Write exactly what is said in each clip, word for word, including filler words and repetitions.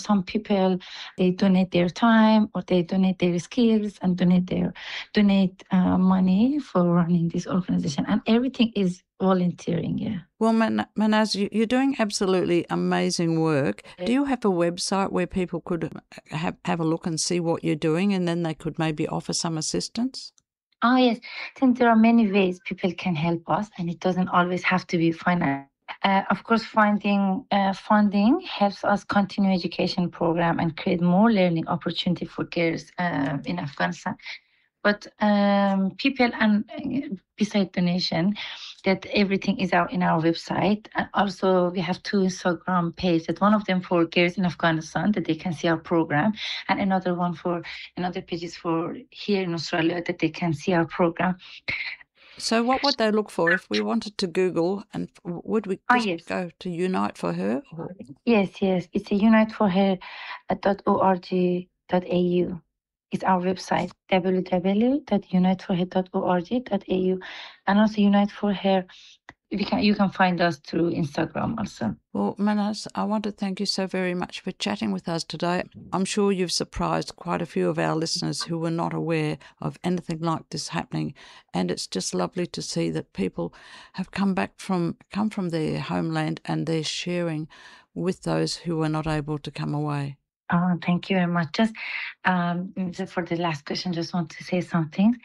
some people, they donate their time or they donate their skills and donate their donate uh, money for running this organization. And everything is volunteering, yeah. Well, Man- Manaz, you- you're doing absolutely amazing work. Do you have a website where people could have, have a look and see what you're doing, and then they could maybe offer some assistance? Oh, yes. Since there are many ways people can help us, and it doesn't always have to be finance. Uh, of course, finding uh, funding helps us continue education program and create more learning opportunity for girls uh, in Afghanistan. But um, people, and uh, beside donation, that everything is out in our website. And also, we have two Instagram pages. One of them for girls in Afghanistan that they can see our program, and another one for another page is for here in Australia that they can see our program. So, what would they look for if we wanted to Google? And would we just oh, yes. go to Unite for Her? Or? Yes, yes. It's a unite for her dot org dot a u. It's our website, w w w dot unite for her dot org dot a u. And also Unite for Her, you can, you can find us through Instagram also. Well, Manaz, I want to thank you so very much for chatting with us today. I'm sure you've surprised quite a few of our listeners who were not aware of anything like this happening. And it's just lovely to see that people have come back from, come from their homeland and they're sharing with those who were not able to come away. Oh, thank you very much. Just um, for the last question, just want to say something.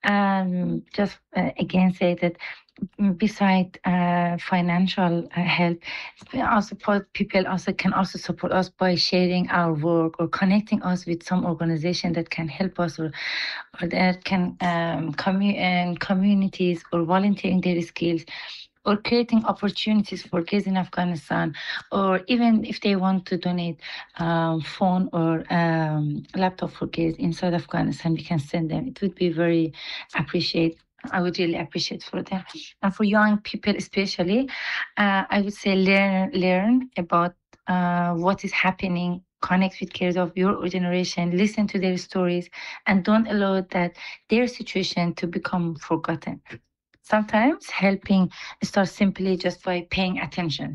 Um, just uh, again say that beside uh, financial uh, help, also people also can also support us by sharing our work or connecting us with some organization that can help us, or, or that can um, commu- and communities or volunteering their skills, or creating opportunities for kids in Afghanistan, or even if they want to donate um, phone or um, laptop for kids inside Afghanistan, we can send them. It would be very appreciated. I would really appreciate for them. And for young people especially, uh, I would say learn learn about uh, what is happening, connect with kids of your generation, listen to their stories, and don't allow that their situation to become forgotten. Sometimes helping starts simply just by paying attention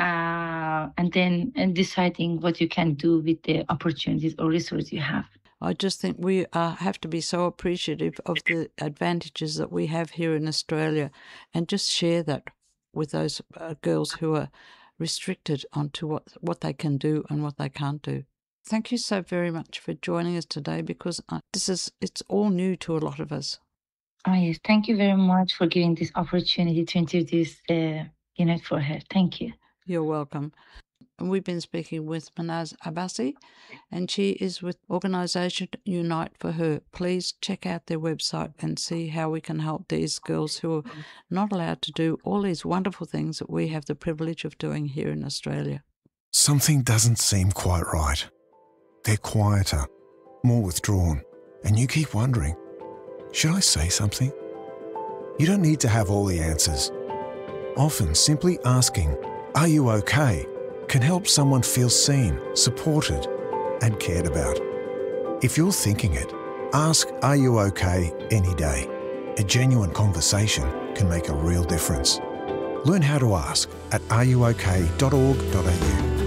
uh, and then and deciding what you can do with the opportunities or resources you have. I just think we uh, have to be so appreciative of the advantages that we have here in Australia, and just share that with those uh, girls who are restricted onto what, what they can do and what they can't do. Thank you so very much for joining us today, because uh, this is it's all new to a lot of us. Oh, yes. Thank you very much for giving this opportunity to introduce the Unite for Her. Thank you. You're welcome. We've been speaking with Manaz Abbasi, and she is with organisation Unite for Her. Please check out their website and see how we can help these girls who are not allowed to do all these wonderful things that we have the privilege of doing here in Australia. Something doesn't seem quite right. They're quieter, more withdrawn, and you keep wondering, should I say something? You don't need to have all the answers. Often simply asking, "Are you okay?" can help someone feel seen, supported, and cared about. If you're thinking it, ask "Are you okay?" any day. A genuine conversation can make a real difference. Learn how to ask at are you okay dot org dot a u.